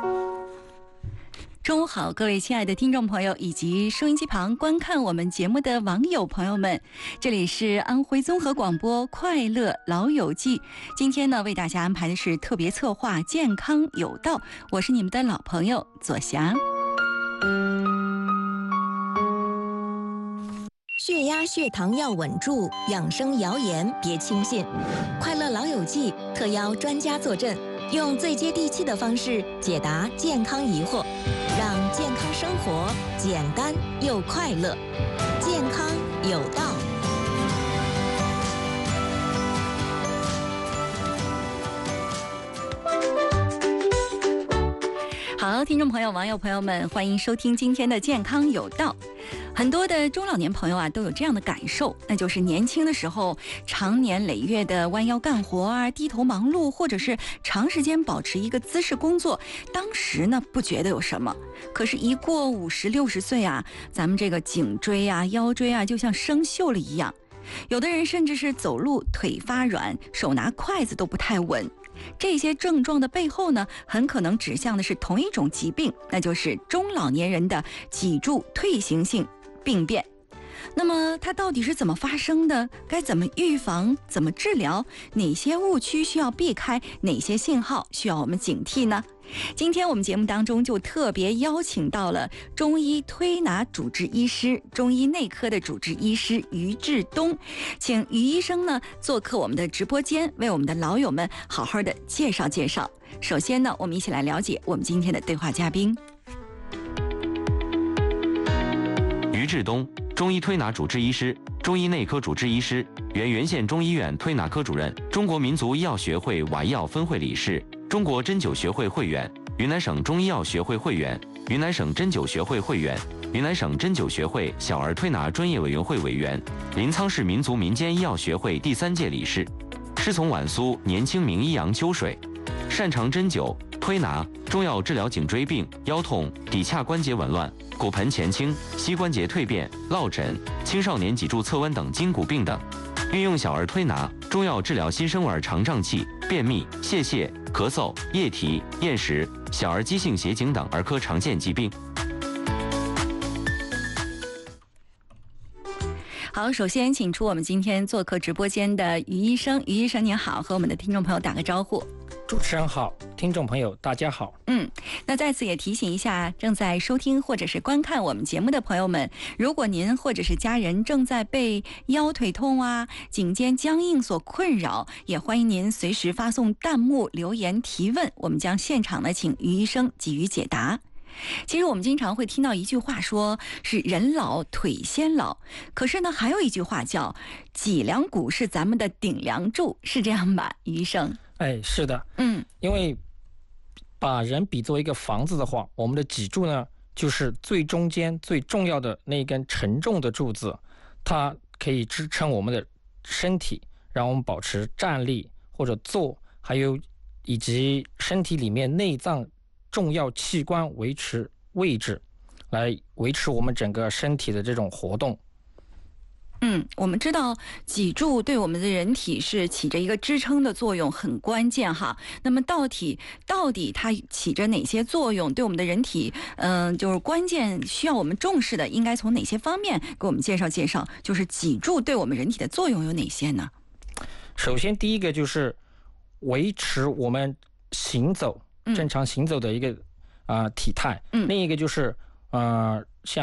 中午好，各位亲爱的听众朋友以及收音机旁观看我们节目的网友朋友们，这里是安徽综合广播快乐老友记。今天呢，为大家安排的是特别策划健康有道，我是你们的老朋友左霞。 血压、血糖要稳住，养生谣言别轻信。快乐老友记特邀专家坐镇，用最接地气的方式解答健康疑惑，让健康生活简单又快乐。健康有道。 好，听众朋友、网友朋友们，欢迎收听今天的健康有道。很多的中老年朋友啊，都有这样的感受，那就是年轻的时候常年累月的弯腰干活啊，低头忙碌，或者是长时间保持一个姿势工作，当时呢不觉得有什么，可是一过50、60岁啊，咱们这个颈椎啊、腰椎啊，就像生锈了一样。有的人甚至是走路腿发软，手拿筷子都不太稳。这些症状的背后呢，很可能指向的是同一种疾病，那就是中老年人的脊柱退行性病变。那么它到底是怎么发生的？该怎么预防？怎么治疗？哪些误区需要避开？哪些信号需要我们警惕呢？今天我们节目当中就特别邀请到了中医推拿主治医师、中医内科的主治医师于志东，请于医生呢做客我们的直播间，为我们的老友们好好的介绍介绍。首先呢，我们一起来了解我们今天的对话嘉宾。 于志东，中医推拿主治医师、中医内科主治医师，原原县中医院推拿科主任，中国民族医药学会瓦医药分会理事，中国针灸学会会员，云南省中医药学会会员，云南省针灸学会会员，云南省针灸学会小儿推拿专业委员会委员，临沧市民族民间医药学会第3届理事，师从皖苏年轻名医杨秋水，擅长针灸、推拿、中药治疗颈椎病、腰痛、骶髂关节紊乱、骨盆前倾、膝关节蜕变、落枕、青少年脊柱侧弯等筋骨病等，运用小儿推拿、中药治疗新生儿肠胀气、便秘、泄泻、咳嗽、液体、厌食、小儿急性斜颈等儿科常见疾病。 好，首先请出我们今天做客直播间的于医生。于医生您好，和我们的听众朋友打个招呼。 主持人好，听众朋友大家好。 那在此也提醒一下正在收听或者是观看我们节目的朋友们，如果您或者是家人正在被腰腿痛啊、颈肩僵硬所困扰，也欢迎您随时发送弹幕留言提问，我们将现场呢请于医生给予解答。其实我们经常会听到一句话，说是人老腿先老，可是呢还有一句话叫脊梁骨是咱们的顶梁柱，是这样吧，于医生？ 是的，因为把人比作一个房子的话，我们的脊柱呢就是最中间最重要的那一根沉重的柱子，它可以支撑我们的身体，让我们保持站立或者坐，还有以及身体里面内脏重要器官维持位置，来维持我们整个身体的这种活动。 我们知道脊柱对我们的人体是起着一个支撑的作用，很关键哈。那么到底它起着哪些作用？对我们的人体，就是关键需要我们重视的，应该从哪些方面给我们介绍介绍？就是脊柱对我们人体的作用有哪些呢？ 首先，第一个就是维持我们行走正常行走的一个体态。另一个就是像